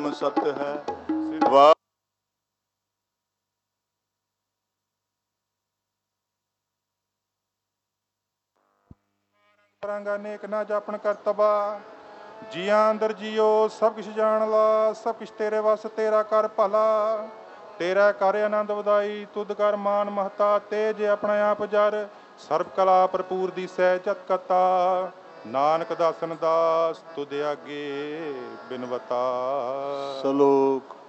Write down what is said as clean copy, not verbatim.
ਸਤ ਹੈ। ਵਾਹ ਕਰਾਂਗਾ ਨੇਕ ਨਾ ਜਾਪਣ ਕਰਤਬਾ, ਜੀਆਂ ਅੰਦਰ ਜੀਓ ਸਭ ਕੁਛ ਜਾਣ ਲਾ, ਸਭ ਕੁਛ ਤੇਰੇ ਵਸ ਤੇਰਾ ਕਰ ਭਲਾ। ਤੇਰਾ ਕਰ ਆਨੰਦ ਵਧਾਈ, ਤੁਧ ਕਰ ਮਾਨ ਮਹਤਾ, ਤੇਜ ਆਪਣਾ ਆਪ ਜਰ, ਸਰਬ ਕਲਾ ਭਰਪੂਰ ਦੀ ਸਹਿ ਜਤ ਕਤਾ। ਨਾਨਕ ਦਾਸਨ ਦਾਸ ਤੁਧ ਆਗੇ ਬਿਨਵਤਾ। ਸਲੋਕ